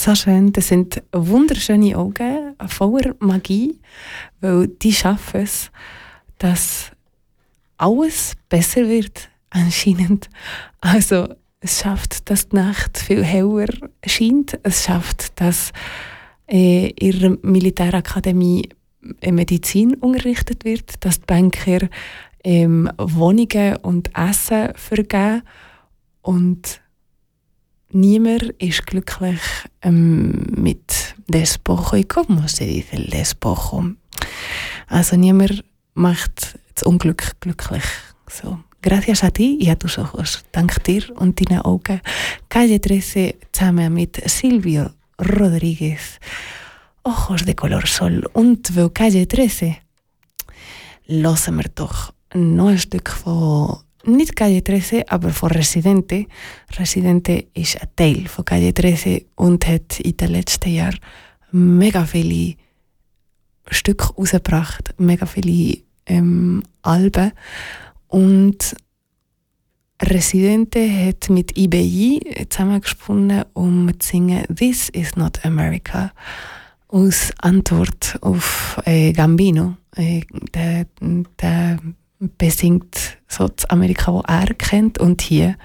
so schön. Das sind wunderschöne Augen voller Magie, weil die schaffen es, dass alles besser wird, anscheinend. Also, es schafft, dass die Nacht viel heller scheint. Es schafft, dass in ihrer Militärakademie Medizin unterrichtet wird, dass die Banker Wohnungen und Essen vergeben und niemand ist glücklich mit despojo. ¿Y cómo se dice el despojo? Also niemand macht das Unglück glücklich. So. Gracias a ti y a tus ojos. Dank dir und deinen Augen. Calle 13 zusammen mit Silvio Rodríguez. Ojos de color sol. Und weil Calle 13 hören wir doch noch ein Stück von, nicht Calle 13, aber von Residente. Residente ist ein Teil von Calle 13 und hat in den letzten Jahren mega viele Stücke rausgebracht, mega viele Alben. Und Residente hat mit IBI zusammengesponnen, um zu singen «This is not America» aus Antwort auf Gambino. Der besingt so das Amerika, das er kennt. Und hier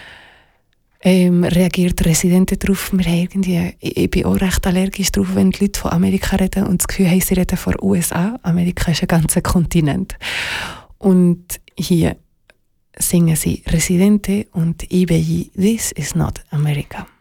reagiert Residente darauf. Ich bin auch recht allergisch darauf, wenn die Leute von Amerika reden und das Gefühl haben, sie reden von USA. Amerika ist ein ganzer Kontinent. Und hier singen sie Residente und IBI «This is not America».